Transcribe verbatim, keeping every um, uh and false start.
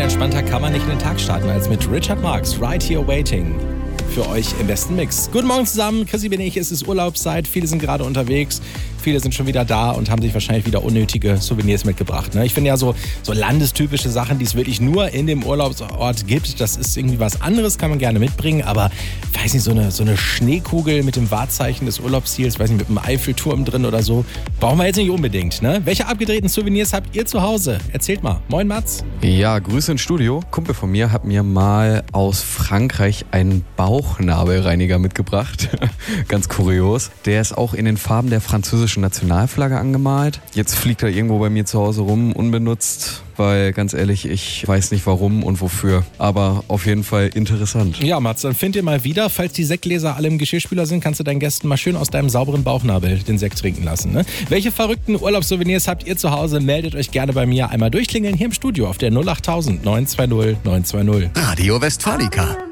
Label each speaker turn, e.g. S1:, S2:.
S1: entspannter kann man nicht in den Tag starten als mit Richard Marx, Right Here Waiting. Für euch im besten Mix. Guten Morgen zusammen, Chrissy bin ich, es ist Urlaubszeit, viele sind gerade unterwegs, viele sind schon wieder da und haben sich wahrscheinlich wieder unnötige Souvenirs mitgebracht. Ne? Ich finde ja so, so landestypische Sachen, die es wirklich nur in dem Urlaubsort gibt, das ist irgendwie was anderes, kann man gerne mitbringen, aber weiß nicht, so eine, so eine Schneekugel mit dem Wahrzeichen des Urlaubsziels, weiß nicht, mit einem Eiffelturm drin oder so, brauchen wir jetzt nicht unbedingt. Ne? Welche abgedrehten Souvenirs habt ihr zu Hause? Erzählt mal. Moin Mats.
S2: Ja, Grüße ins Studio. Kumpel von mir hat mir mal aus Frankreich einen Bauchnabelreiniger mitgebracht. Ganz kurios. Der ist auch in den Farben der französischen Nationalflagge angemalt. Jetzt fliegt er irgendwo bei mir zu Hause rum, unbenutzt, weil ganz ehrlich, ich weiß nicht warum und wofür. Aber auf jeden Fall interessant.
S1: Ja, Mats, dann find ihr mal wieder. Falls die Sektgläser alle im Geschirrspüler sind, kannst du deinen Gästen mal schön aus deinem sauberen Bauchnabel den Sekt trinken lassen. Ne? Welche verrückten Urlaubssouvenirs habt ihr zu Hause? Meldet euch gerne bei mir. Einmal durchklingeln hier im Studio auf der null acht tausend neun zwei null neun zwei null.
S3: Radio Westfalica.